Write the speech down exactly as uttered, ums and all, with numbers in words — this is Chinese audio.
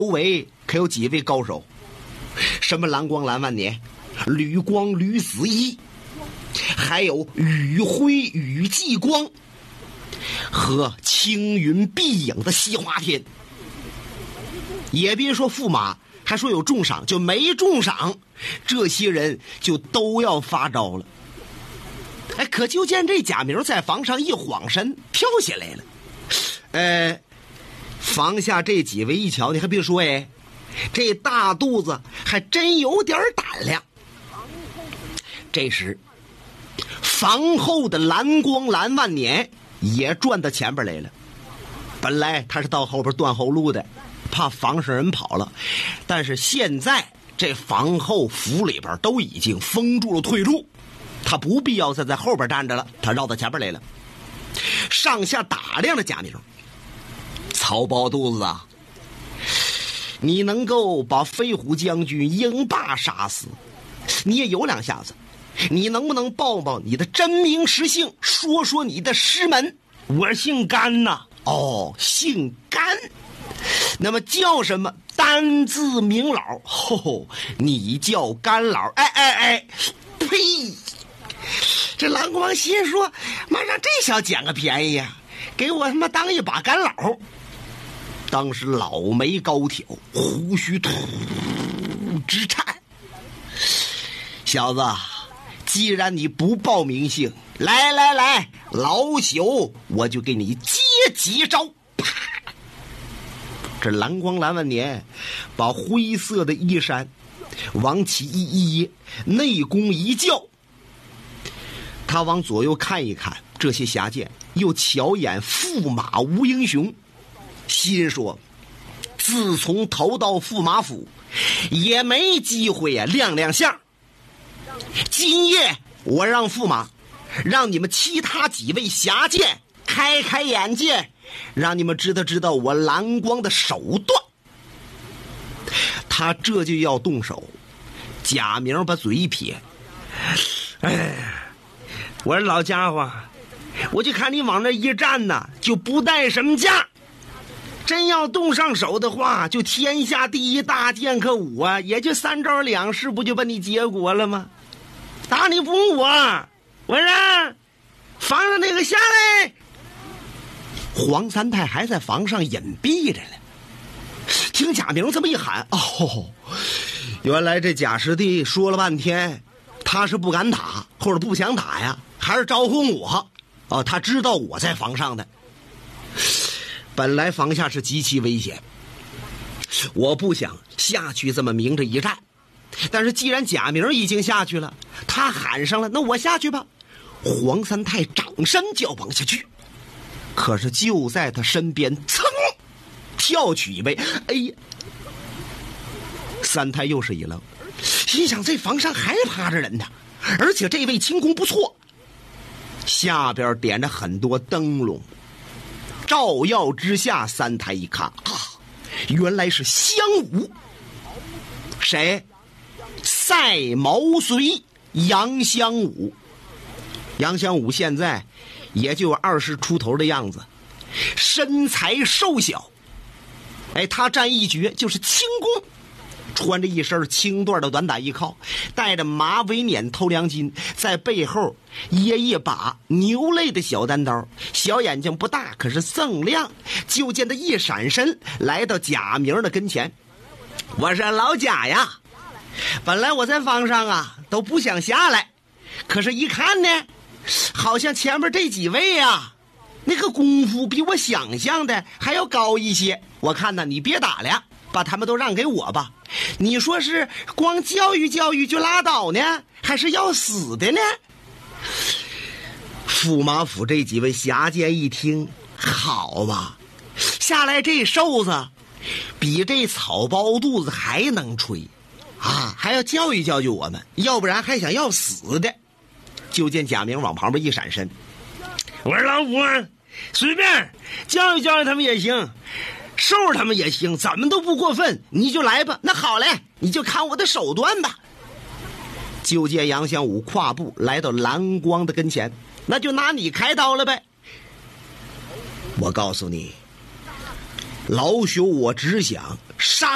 围可有几位高手，什么蓝光蓝万年、吕光吕子义，还有宇辉宇继光和青云碧影的西华天。也别说驸马还说有重赏，就没重赏，这些人就都要发招了。哎，可就见这贾明在房上一晃身跳下来了。呃，房下这几位一瞧，你还别说，哎，这大肚子还真有点胆量。这时房后的蓝光蓝万年也转到前边来了。本来他是到后边断后路的，怕房上人跑了，但是现在这房后府里边都已经封住了退路，他不必要再在后边站着了，他绕到前边来了。上下打量了贾明，曹包肚子啊，你能够把飞虎将军英霸杀死，你也有两下子，你能不能报报你的真名实姓，说说你的师门？ 我姓甘呐。 哦，姓甘，那么叫什么？单字明老。吼、哦，你叫甘老？哎哎哎，呸！这蓝光心说，妈让这小捡个便宜呀、啊，给我他妈当一把干老。当时老眉高挑，胡须突直颤。小子，既然你不报名姓，来来来，老朽我就给你接几招。啪！这蓝光蓝万年把灰色的衣衫往起一掖，内功一叫，他往左右看一看这些侠剑，又瞧眼驸马吴英雄，心说自从投到驸马府也没机会啊亮亮相。今夜我让驸马让你们其他几位侠剑开开眼界，让你们知道知道我蓝光的手段。他这就要动手。贾明把嘴一撇， 哎，我说老家伙，我就看你往那一站呢，就不带什么架。真要动上手的话，就天下第一大剑客我啊，也就三招两式，不就把你结果了吗？打你不我，我说房上那个下来。 黄三太还在房上隐蔽着呢，听贾明这么一喊，哦，原来这贾师弟说了半天，他是不敢打或者不想打呀，还是招呼我？哦，他知道我在房上的。本来房下是极其危险，我不想下去这么明着一战，但是既然贾明已经下去了，他喊上了，那我下去吧。黄三太掌身就要往下去，可是就在他身边噌跳起一位，哎呀！三太又是一愣，心想这房上还趴着人呢，而且这位轻功不错，下边点着很多灯笼，照耀之下，三太一看啊，原来是香武。谁？赛毛遂杨香武。杨香武现在也就二十出头的样子，身材瘦小。哎，他站一绝就是轻功，穿着一身青缎的短打衣靠，带着马尾捻头梁巾，在背后掖一把牛类的小单刀，小眼睛不大，可是锃亮。就见他一闪身来到贾明的跟前，我说老贾呀，本来我在房上啊都不想下来，可是一看呢，好像前面这几位啊那个功夫比我想象的还要高一些，我看呢你别打了，把他们都让给我吧。你说是光教育教育就拉倒呢，还是要死的呢？驸马府这几位侠剑一听，好吧，下来这瘦子比这草包肚子还能吹啊，还要教育教育我们，要不然还想要死的。就见贾明往旁边一闪身， 我说老五啊，随便教育教育他们也行，收拾他们也行，怎么都不过分，你就来吧。那好嘞，你就看我的手段吧。 就见杨香武跨步来到蓝光的跟前，那就拿你开刀了呗。我告诉你，老朽我只想杀